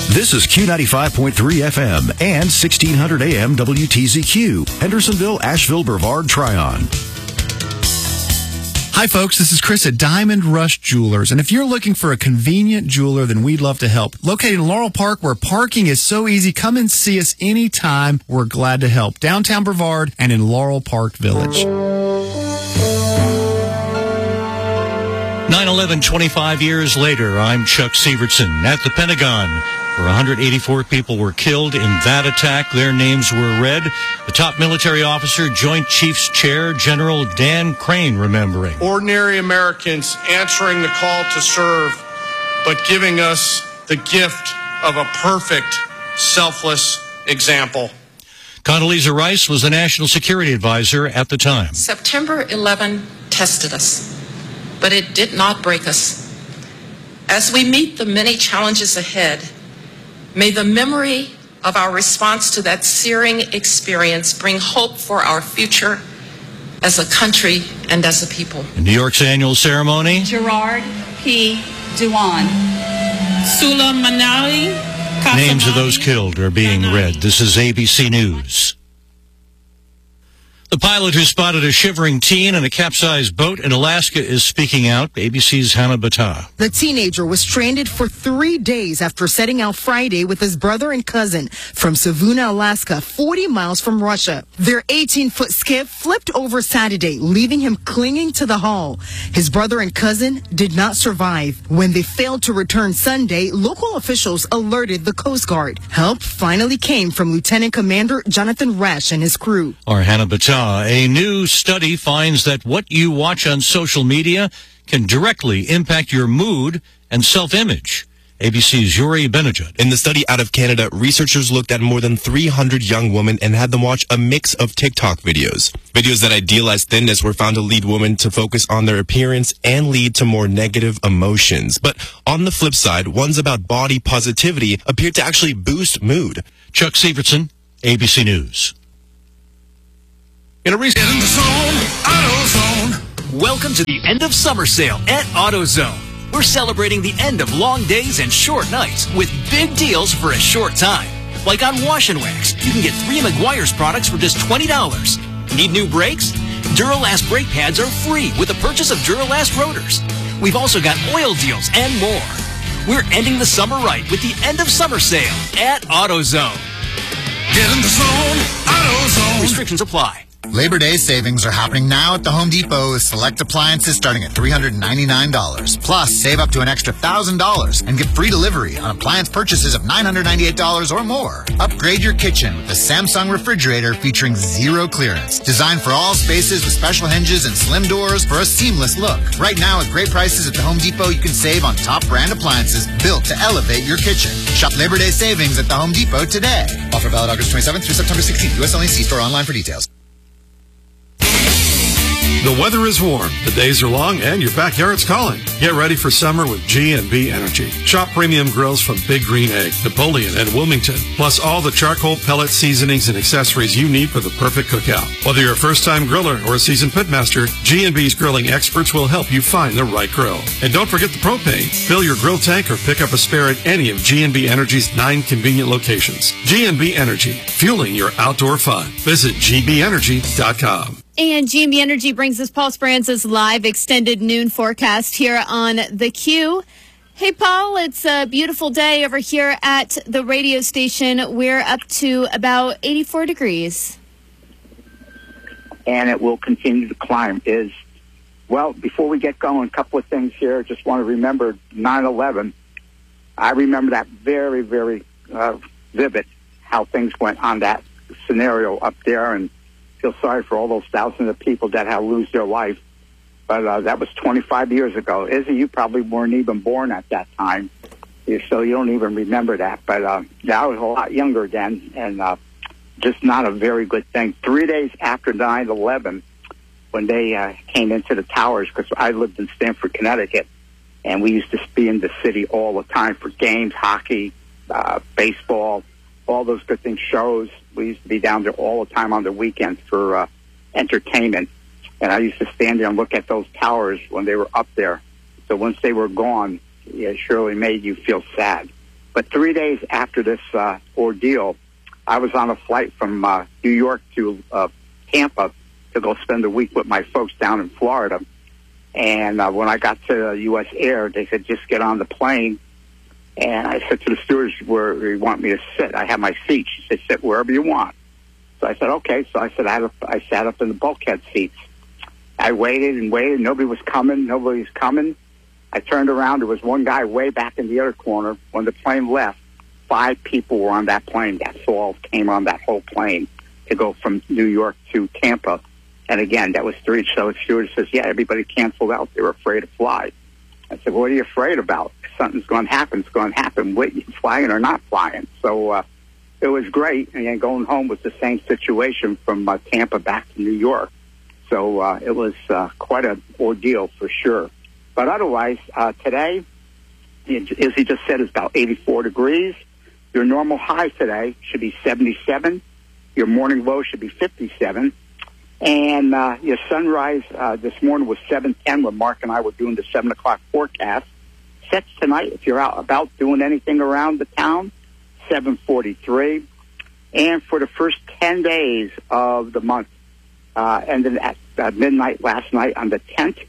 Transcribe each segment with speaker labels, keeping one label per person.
Speaker 1: This is Q95.3 FM and 1600 AM WTZQ, Hendersonville, Asheville, Brevard, Tryon.
Speaker 2: Hi, folks. This is Chris at Diamond Rush Jewelers. And if you're looking for a convenient jeweler, then we'd love to help. Located in Laurel Park, where parking is so easy, come and see us anytime. We're glad to help. Downtown Brevard and in Laurel Park Village.
Speaker 3: 9/11, 25 years later, I'm Chuck Severson at the Pentagon, where 184 people were killed in that attack. Their names were read. The top military officer, Joint Chiefs Chair, General Dan Crane, remembering.
Speaker 4: Ordinary Americans answering the call to serve, but giving us the gift of a perfect, selfless example.
Speaker 3: Condoleezza Rice was the National Security Advisor at the time.
Speaker 5: September 11 tested us, but it did not break us. As we meet the many challenges ahead, may the memory of our response to that searing experience bring hope for our future as a country and as a people.
Speaker 3: In New York's annual ceremony,
Speaker 6: Gerard P. Dewan, Sula Manali,
Speaker 3: names of those killed are being read. This is ABC News. The pilot who spotted a shivering teen in a capsized boat in Alaska is speaking out. ABC's Hannah Battah.
Speaker 7: The teenager was stranded for 3 days after setting out Friday with his brother and cousin from Savuna, Alaska, 40 miles from Russia. Their 18-foot skiff flipped over Saturday, leaving him clinging to the hull. His brother and cousin did not survive. When they failed to return Sunday, local officials alerted the Coast Guard. Help finally came from Lieutenant Commander Jonathan Rash and his crew.
Speaker 3: Our Hannah Battah. A new study finds that what you watch on social media can directly impact your mood and self-image. ABC's Yuri Benajud.
Speaker 8: In the study out of Canada, researchers looked at more than 300 young women and had them watch a mix of TikTok videos. Videos that idealize thinness were found to lead women to focus on their appearance and lead to more negative emotions. But on the flip side, ones about body positivity appeared to actually boost mood.
Speaker 3: Chuck Severson, ABC News.
Speaker 9: In a recent in the zone, AutoZone. Welcome to the end of summer sale at AutoZone. We're celebrating the end of long days and short nights with big deals for a short time. Like on Wash and Wax, you can get 3 Meguiar's products for just $20. Need new brakes? Duralast brake pads are free with the purchase of Duralast rotors. We've also got oil deals and more. We're ending the summer right with the end of summer sale at AutoZone. Get in the zone, AutoZone. Restrictions apply.
Speaker 10: Labor Day savings are happening now at the Home Depot with select appliances starting at $399. Plus, save up to an extra $1,000 and get free delivery on appliance purchases of $998 or more. Upgrade your kitchen with the Samsung refrigerator featuring zero clearance. Designed for all spaces with special hinges and slim doors for a seamless look. Right now, at great prices at the Home Depot, you can save on top brand appliances built to elevate your kitchen. Shop Labor Day savings at the Home Depot today. Offer valid August 27th through September 16th. U.S. only. See store online for details.
Speaker 11: The weather is warm, the days are long, and your backyard's calling. Get ready for summer with G&B Energy. Shop premium grills from Big Green Egg, Napoleon, and Wilmington, plus all the charcoal, pellet, seasonings, and accessories you need for the perfect cookout. Whether you're a first-time griller or a seasoned pitmaster, G&B's grilling experts will help you find the right grill. And don't forget the propane. Fill your grill tank or pick up a spare at any of G&B Energy's 9 convenient locations. G&B Energy, fueling your outdoor fun. Visit gbeenergy.com.
Speaker 12: And G&B Energy brings us Paul Speranza's live extended noon forecast here on The Q. Hey, Paul, it's a beautiful day over here at the radio station. We're up to about 84 degrees.
Speaker 13: And it will continue to climb. Well, before we get going, a couple of things here. Just want to remember 9/11. I remember that very, very vivid, how things went on that scenario up there, and feel sorry for all those thousands of people that have lose their life. But that was 25 years ago. Izzy, you probably weren't even born at that time, so you don't even remember that. But I was a lot younger then, and just not a very good thing. 3 days after 9/11, when they came into the towers, because I lived in Stamford, Connecticut, and we used to be in the city all the time for games, hockey, baseball, all those good things, shows. We used to be down there all the time on the weekends for entertainment. And I used to stand there and look at those towers when they were up there. So once they were gone, it surely made you feel sad. But 3 days after this ordeal, I was on a flight from New York to Tampa to go spend a week with my folks down in Florida. And when I got to U.S. Air, they said, just get on the plane. And I said to the stewardess, where do you want me to sit? I have my seat. She said, sit wherever you want. So I said, okay. So I said, I sat up in the bulkhead seats. I waited and waited. Nobody was coming. I turned around. There was one guy way back in the other corner. When the plane left, 5 people were on that plane. That's all came on that whole plane to go from New York to Tampa. And again, that was 3. So the stewardess says, yeah, everybody canceled out. They were afraid to fly. I said, what are you afraid about? If something's going to happen, it's going to happen. What, you flying or not flying? So it was great. And then going home was the same situation from Tampa back to New York. So it was quite an ordeal for sure. But otherwise, today, as he just said, it's about 84 degrees. Your normal high today should be 77. Your morning low should be 57. And your sunrise this morning was 7:10 when Mark and I were doing the 7 o'clock forecast. Sets tonight, if you're out about doing anything around the town, 7:43. And for the first 10 days of the month, ended at midnight last night on the 10th,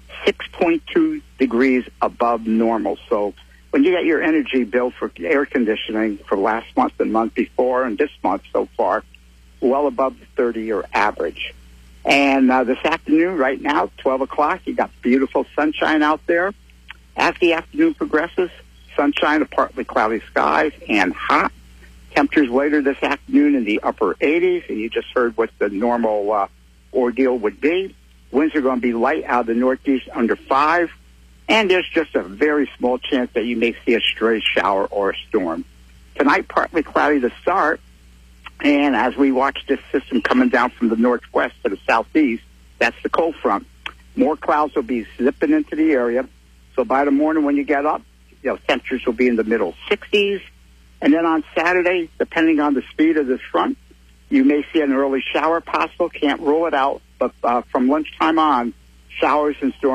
Speaker 13: 6.2 degrees above normal. So when you get your energy bill for air conditioning for last month and month before and this month so far, well above the 30-year average. And this afternoon, right now, 12 o'clock, you got beautiful sunshine out there. As the afternoon progresses, sunshine, partly cloudy skies, and hot. Temperatures later this afternoon in the upper 80s, and you just heard what the normal ordeal would be. Winds are going to be light out of the northeast under 5, and there's just a very small chance that you may see a stray shower or a storm. Tonight, partly cloudy to start, and as we watch this system coming down from the northwest to the southeast, that's the cold front. More clouds will be zipping into the area, so by the morning when you get up, temperatures will be in the middle 60s, and then on Saturday, depending on the speed of this front, you may see an early shower possible. Can't rule it out, but from lunchtime on, showers and storms